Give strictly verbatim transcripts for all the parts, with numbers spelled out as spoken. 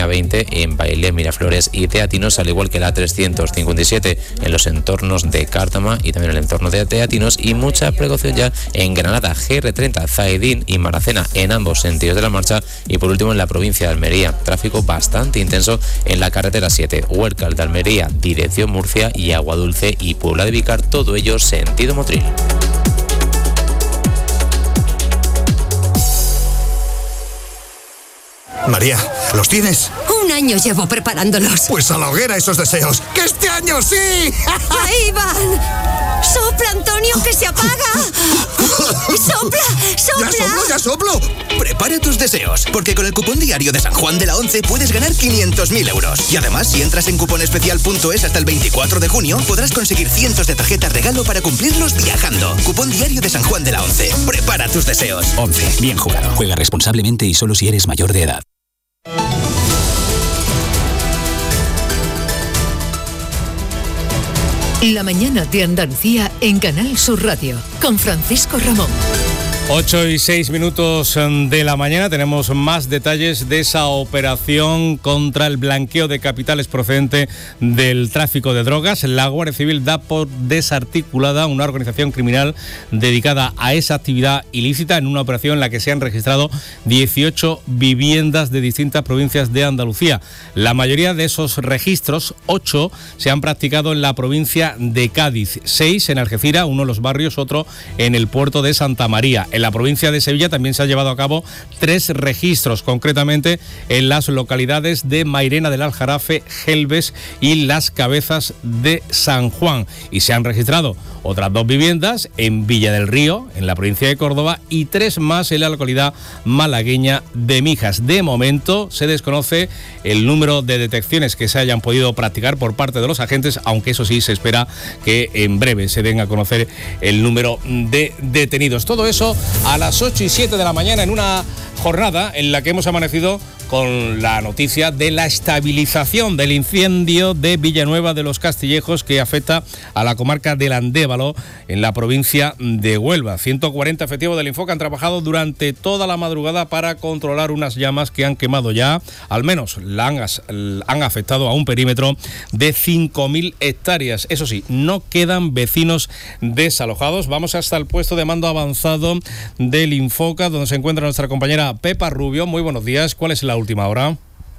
A veinte en Bailén, Miraflores y Teatinos, al igual que la trescientos cincuenta y siete en los entornos de Cártama y también el entorno de Teatinos, y mucha precaución ya en Granada, G R treinta, Zaidín y Maracena en ambos sentidos de la marcha, y por último en la provincia de Almería, tráfico bastante intenso en la carretera siete, Huércal de Almería, dirección Murcia, y Aguadulce y Puebla de Vícar, todo ello sentido Motril. María, ¿los tienes? Un año llevo preparándolos. Pues a la hoguera esos deseos. ¡Que este año sí! ¡Ahí van! ¡Sopla, Antonio, que se apaga! ¡Sopla, sopla! ¡Ya soplo, ya soplo! Prepara tus deseos, porque con el cupón diario de San Juan de la Once puedes ganar quinientos mil euros. Y además, si entras en cuponespecial punto es hasta el veinticuatro de junio, podrás conseguir cientos de tarjetas regalo para cumplirlos viajando. Cupón diario de San Juan de la Once. Prepara tus deseos. Once. Bien jugado. Juega responsablemente y solo si eres mayor de edad. La mañana de Andalucía en Canal Sur Radio, con Francisco Ramón. ocho y seis minutos de la mañana, tenemos más detalles de esa operación contra el blanqueo de capitales procedente del tráfico de drogas. La Guardia Civil da por desarticulada una organización criminal dedicada a esa actividad ilícita en una operación en la que se han registrado dieciocho viviendas de distintas provincias de Andalucía. La mayoría de esos registros, ocho, se han practicado en la provincia de Cádiz, seis en Algeciras, uno en Los Barrios, otro en el puerto de Santa María. En la provincia de Sevilla también se han llevado a cabo tres registros, concretamente en las localidades de Mairena del Aljarafe, Gelbes y Las Cabezas de San Juan. Y se han registrado otras dos viviendas en Villa del Río, en la provincia de Córdoba, y tres más en la localidad malagueña de Mijas. De momento se desconoce el número de detecciones que se hayan podido practicar por parte de los agentes, aunque eso sí se espera que en breve se den a conocer el número de detenidos. Todo eso a las ocho y siete de la mañana, en una jornada en la que hemos amanecido con la noticia de la estabilización del incendio de Villanueva de los Castillejos, que afecta a la comarca del Andévalo en la provincia de Huelva. ciento cuarenta efectivos del Infoca han trabajado durante toda la madrugada para controlar unas llamas que han quemado ya, al menos la han, han afectado a un perímetro de cinco mil hectáreas. Eso sí, no quedan vecinos desalojados. Vamos hasta el puesto de mando avanzado del Infoca, donde se encuentra nuestra compañera Pepa Rubio. Muy buenos días. ¿Cuál es la última hora?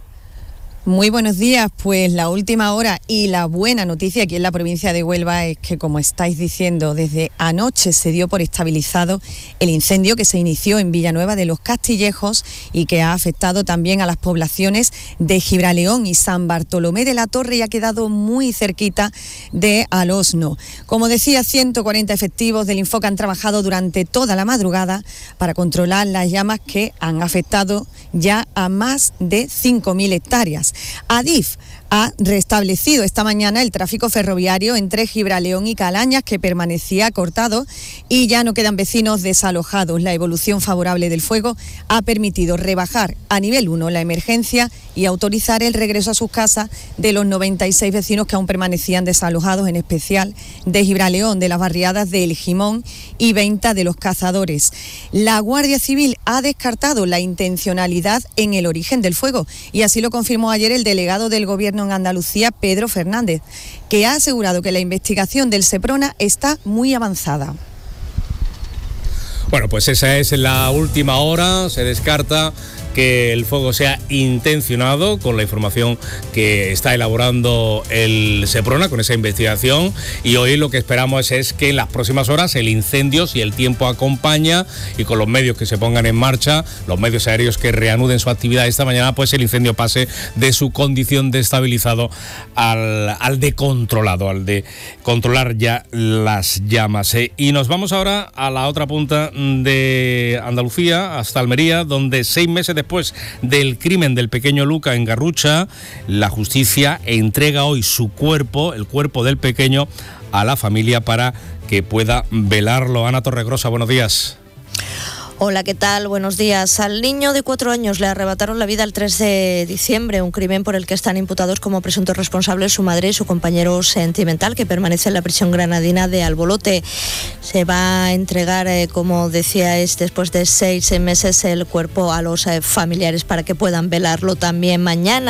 Muy buenos días, pues la última hora y la buena noticia aquí en la provincia de Huelva es que, como estáis diciendo, desde anoche se dio por estabilizado el incendio que se inició en Villanueva de los Castillejos y que ha afectado también a las poblaciones de Gibraleón y San Bartolomé de la Torre y ha quedado muy cerquita de Alosno. Como decía, ciento cuarenta efectivos del Infoca han trabajado durante toda la madrugada para controlar las llamas que han afectado ya a más de cinco mil hectáreas. Adif ha restablecido esta mañana el tráfico ferroviario entre Gibraleón y Calañas, que permanecía cortado, y ya no quedan vecinos desalojados. La evolución favorable del fuego ha permitido rebajar a nivel uno la emergencia y autorizar el regreso a sus casas de los noventa y seis vecinos que aún permanecían desalojados, en especial de Gibraleón, de las barriadas de El Jimón y Venta de los Cazadores. La Guardia Civil ha descartado la intencionalidad en el origen del fuego y así lo confirmó ayer el delegado del Gobierno en Andalucía, Pedro Fernández, que ha asegurado que la investigación del Seprona está muy avanzada. Bueno, pues esa es la última hora. Se descarta que el fuego sea intencionado, con la información que está elaborando el Seprona con esa investigación, y hoy lo que esperamos es que en las próximas horas el incendio, si el tiempo acompaña y con los medios que se pongan en marcha, los medios aéreos que reanuden su actividad esta mañana, pues el incendio pase de su condición de estabilizado al, al de controlado, al de controlar ya las llamas. ¿eh? Y nos vamos ahora a la otra punta de Andalucía, hasta Almería, donde seis meses de Después del crimen del pequeño Luca en Garrucha, la justicia entrega hoy su cuerpo, el cuerpo del pequeño, a la familia para que pueda velarlo. Ana Torregrosa, buenos días. Hola, ¿qué tal? Buenos días. Al niño de cuatro años le arrebataron la vida el tres de diciembre, un crimen por el que están imputados como presuntos responsables su madre y su compañero sentimental, que permanece en la prisión granadina de Albolote. Se va a entregar, eh, como decíais, después de seis meses el cuerpo a los eh, familiares para que puedan velarlo también mañana.